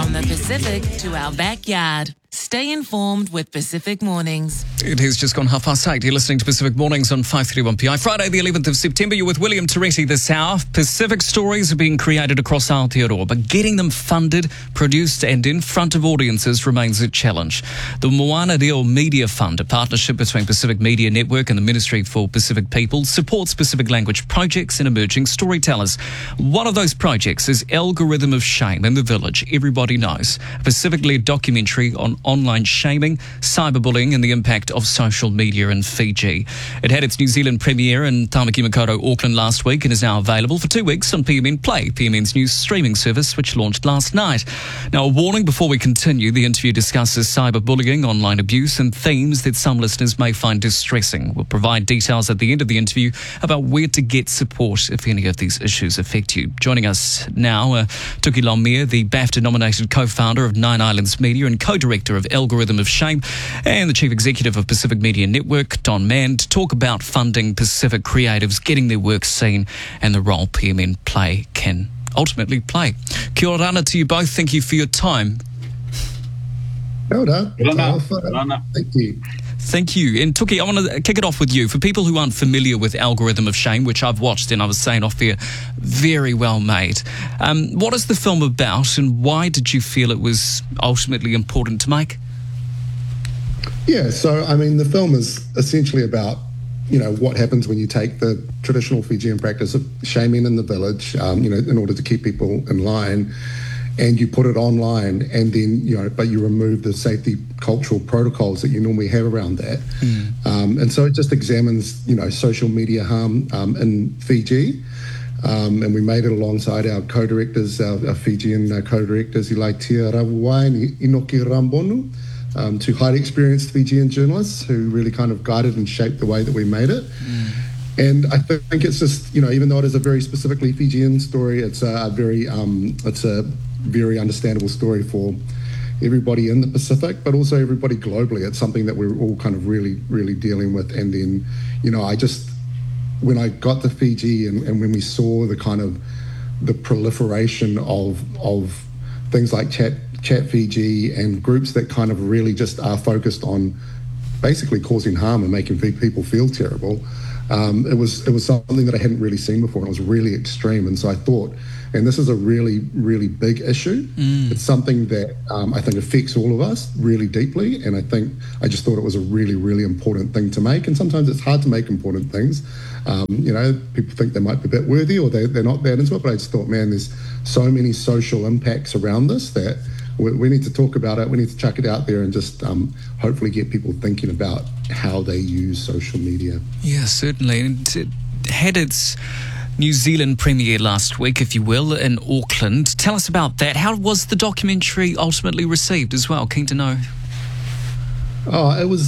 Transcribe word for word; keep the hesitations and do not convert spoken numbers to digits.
From the Pacific to our backyard. Stay informed with Pacific Mornings. It has just gone half past eight. You're listening to Pacific Mornings on five thirty-one P I. Friday, the eleventh of September. You're with William Toretti this hour. Pacific stories are being created across Aotearoa, but getting them funded, produced and in front of audiences remains a challenge. The Moana Reo Media Fund, a partnership between Pacific Media Network and the Ministry for Pacific People, supports Pacific language projects and emerging storytellers. One of those projects is Algorithm of Shame in the Village, Everybody Knows, a Pacific-led documentary on online shaming, cyberbullying and the impact of social media in Fiji. It had its New Zealand premiere in Tamaki Makaurau, Auckland last week and is now available for two weeks on P M N Play, P M N's new streaming service, which launched last night. Now, a warning before we continue, the interview discusses cyberbullying, online abuse and themes that some listeners may find distressing. We'll provide details at the end of the interview about where to get support if any of these issues affect you. Joining us now, uh, Tuki Laumea, the BAFTA-nominated co-founder of Nine Islands Media and co-director of Algorithm of Shame, and the Chief Executive of Pacific Media Network, Don Mann, to talk about funding Pacific creatives, getting their work seen, and the role P M N Play can ultimately play. Kia ora ana to you both. Thank you for your time. Kia ora. Thank you. Thank you. And Tuki, I want to kick it off with you. For people who aren't familiar with Algorithm of Shame, which I've watched and I was saying off there, very well made. Um, what is the film about and why did you feel it was ultimately important to make? Yeah, so, I mean, the film is essentially about, you know, what happens when you take the traditional Fijian practice of shaming in the village, um, you know, in order to keep people in line, and you put it online, and then, you know, but you remove the safety cultural protocols that you normally have around that. Mm. Um, and so it just examines, you know, social media harm um, in Fiji. Um, and we made it alongside our co-directors, our, our Fijian uh, co-directors, Ilaitia Rawai and Inoki Rambonu, um, two highly experienced Fijian journalists who really kind of guided and shaped the way that we made it. Mm. And I think it's just, you know, even though it is a very specifically Fijian story, it's a very, um, it's a very understandable story for everybody in the Pacific, but also everybody globally. It's something that we're all kind of really, really dealing with. And then, you know, I just, when I got to Fiji and, and when we saw the kind of the proliferation of of things like Chat Chat Fiji and groups that kind of really just are focused on basically causing harm and making people feel terrible. Um, it was it was something that I hadn't really seen before, and it was really extreme. And so I thought, and this is a really, really big issue. Mm. It's something that um, I think affects all of us really deeply. And I think I just thought it was a really, really important thing to make. And sometimes it's hard to make important things. Um, you know, people think they might be a bit worthy or they, they're not that into it. But I just thought, man, there's so many social impacts around this that we, we need to talk about it. We need to chuck it out there and just um, hopefully get people thinking about how they use social media. Yeah, certainly. And it had its New Zealand premiere last week, if you will, in Auckland. Tell us about that. How was the documentary ultimately received as well? Keen to know. Oh, it was